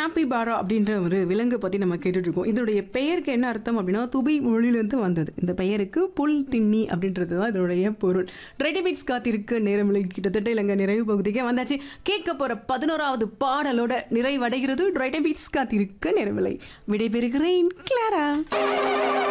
கேப்பிபாரா அப்படின்ற ஒரு விலங்கு பற்றி நம்ம கேட்டுட்ருக்கோம். இதனுடைய பெயருக்கு என்ன அர்த்தம் அப்படின்னா துபி மொழியிலேருந்து வந்தது. இந்த பெயருக்கு புல் திண்ணி அப்படின்றது தான் இதனுடைய பொருள். ரெடிமேட்ஸ் காத்திருக்க நேரமில்லை கிட்டத்தட்ட இலங்கை நிறைவு பகுதிக்கே வந்தாச்சு. கேட்க போகிற 11வது பாடலோட நிறைவடைகிறது ரெடிமேட்ஸ் காத்திருக்க நேரமில்லை. விடைபெறுகிறேன் கிளாரா.